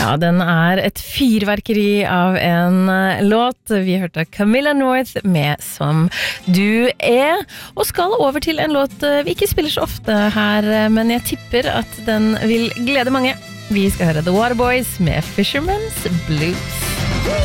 Ja, den et fyrverkeri av en låt. Vi hørte Camilla North med Som du og skal over til en låt vi ikke spiller så ofte her, men jeg tipper at den vil glede mange. Vi skal høre The Waterboys med Fisherman's Blues.